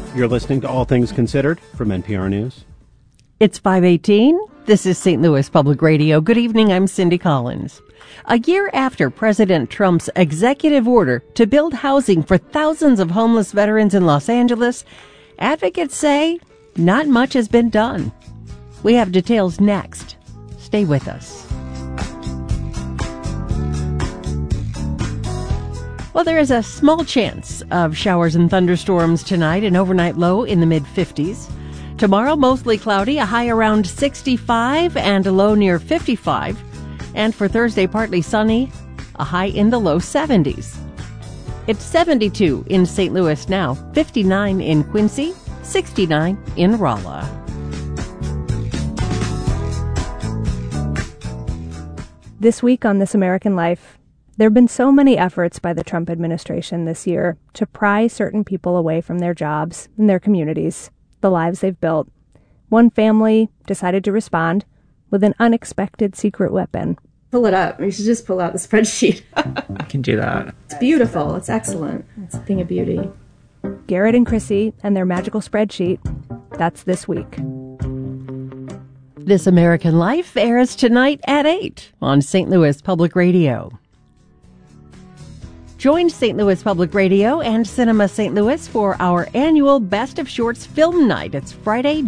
You're listening to All Things Considered from NPR News. It's 5:18. This is St. Louis Public Radio. Good evening. I'm Cindy Collins. A year after President Trump's executive order to build housing for thousands of homeless veterans in Los Angeles, advocates say not much has been done. We have details next. Stay with us. Well, there is a small chance of showers and thunderstorms tonight, an overnight low in the mid-50s. Tomorrow, mostly cloudy, a high around 65 and a low near 55. And for Thursday, partly sunny, a high in the low 70s. It's 72 in St. Louis now, 59 in Quincy, 69 in Rolla. This week on This American Life, there have been so many efforts by the Trump administration this year to pry certain people away from their jobs and their communities, the lives they've built. One family decided to respond with an unexpected secret weapon. Pull it up. You should just pull out the spreadsheet. I can do that. It's beautiful. It's excellent. It's a thing of beauty. Garrett and Chrissy and their magical spreadsheet. That's this week. This American Life airs tonight at 8 on St. Louis Public Radio. Join St. Louis Public Radio and Cinema St. Louis for our annual Best of Shorts Film Night. It's Friday,